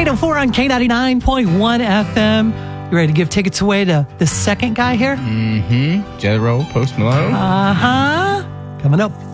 804 on K99.1 FM. You ready to give tickets away to the second guy here? Mm-hmm. J-Lo, Post Malone. Uh-huh. Coming up.